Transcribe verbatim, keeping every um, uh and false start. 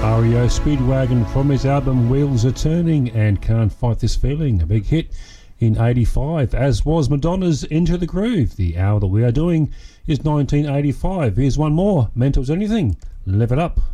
R E O Speedwagon from his album Wheels Are Turning and Can't Fight This Feeling, a big hit in eighty-five, as was Madonna's Into the Groove. The hour that we are doing is nineteen eighty-five. Here's one more, Mental as Anything, Live It Up.